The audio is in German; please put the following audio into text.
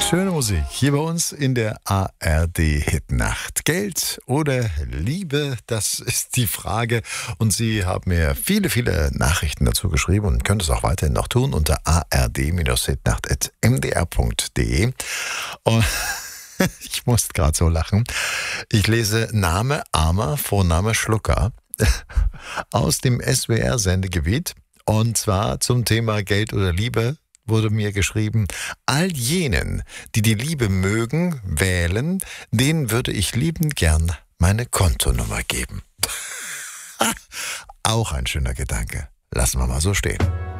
Schöne Musik hier bei uns in der ARD-Hitnacht. Geld oder Liebe, das ist die Frage. Und Sie haben mir viele, viele Nachrichten dazu geschrieben und können es auch weiterhin noch tun unter ard-hitnacht@mdr.de. Und ich muss gerade so lachen. Ich lese Name Armer, Vorname Schlucker aus dem SWR-Sendegebiet. Und zwar zum Thema Geld oder Liebe wurde mir geschrieben: All jenen, die die Liebe mögen, wählen, denen würde ich liebend gern meine Kontonummer geben. Auch ein schöner Gedanke. Lassen wir mal so stehen.